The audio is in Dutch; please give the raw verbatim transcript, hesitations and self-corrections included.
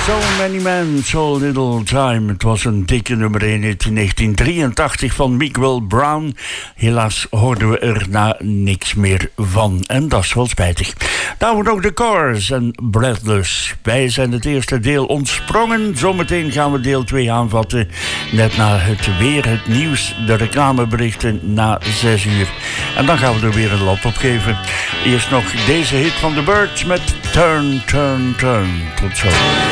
So Many Men, So Little Time. Het was een dikke nummer één uit negentien drieëntachtig van Miguel Brown. Helaas hoorden we er na niks meer van. En dat is wel spijtig. Dan hebben we nog de Cars en Breathless. Wij zijn het eerste deel ontsprongen. Zometeen gaan we deel twee aanvatten. Net na het weer, het nieuws, de reclameberichten na zes uur. En dan gaan we er weer een lot op geven. Eerst nog deze hit van The Birds met Turn, Turn, Turn. Tot zo.